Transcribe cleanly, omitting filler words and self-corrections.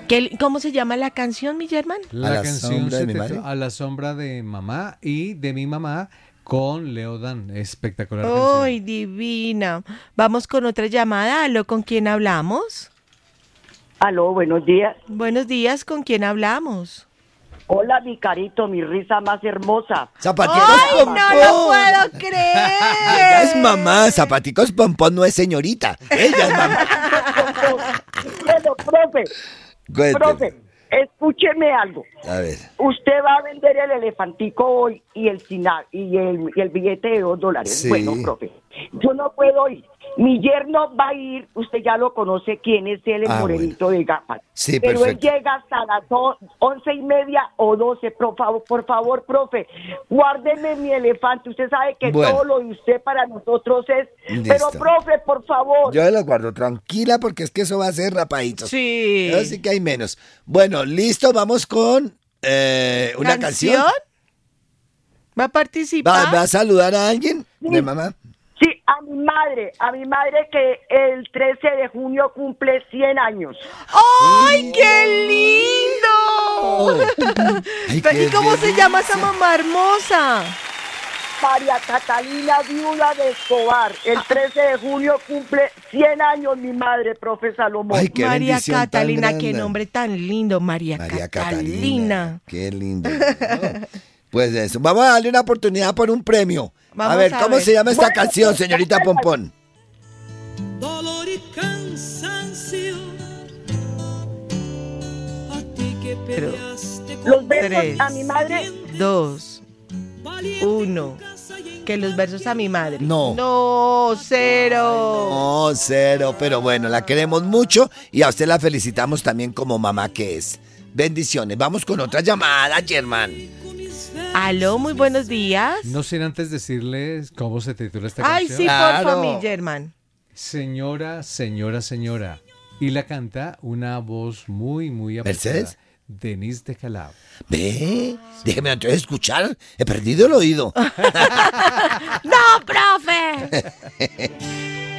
¿Cómo se llama la canción, mi Germán? La la canción sombra de mi titula madre. A la sombra de mamá y de mi mamá con Leo Dan. Espectacular canción. ¡Ay, divina! Vamos con otra llamada. ¿Aló, con quién hablamos? Aló, buenos días. Buenos días, ¿con quién hablamos? Hola, mi carito, mi risa más hermosa. Zapaticos ¡Ay, pompón. no lo puedo Ella creer! es mamá, zapaticos pompón no es señorita. Ella es mamá. Bueno, profe, Cuénteme. profe, escúcheme algo. A ver. Usted va a vender el elefantico hoy y el y el billete de $2. Sí. Bueno, profe, yo no puedo ir. Mi yerno va a ir, usted ya lo conoce, quién es él, el morenito de gafas. Sí, pero perfecto. él llega hasta las 11:30 o 12. Por favor, profe, guárdeme mi elefante. Usted sabe que Bueno. todo lo de usted para nosotros es... Listo. Pero, profe, por favor. Yo lo guardo tranquila porque es que eso va a ser rapadito. Sí. Así que hay menos. Bueno, listo, vamos con una canción. ¿Va a participar? ¿Va a saludar a alguien de mamá? Sí, a mi madre que el 13 de junio cumple 100 años. ¡Ay, qué lindo! Ay, ¿Y qué cómo se llama esa delicia. mamá hermosa? María Catalina, viuda de Escobar. El 13 de junio cumple 100 años mi madre, profe Salomón. Ay, qué María bendición tan Catalina, qué grande. nombre tan lindo, María María Catalina. Catalina. Qué lindo. ¿No? Pues eso, vamos a darle una oportunidad por un premio. Vamos a ver, a ¿cómo ver. se llama esta Bueno, canción, señorita Pompón? Dolor y cansancio. A ti que Pero- peleaste con Los besos Tres. a mi madre. 2, valiente 1. en casa y en Que los versos a mi madre. No. No, 0. No, cero, pero bueno, la queremos mucho y a usted la felicitamos también como mamá que es. Bendiciones. Vamos con otra llamada, Germán. Aló, muy buenos días. No sin antes decirles cómo se titula esta Ay, canción. sí, Claro. porfa, mi Germán. Señora, señora, señora. Y la canta una voz muy, muy apreciada. ¿Mercedes? Denise de Calab. Ve, déjeme entonces escuchar. He perdido el oído. ¡No, profe!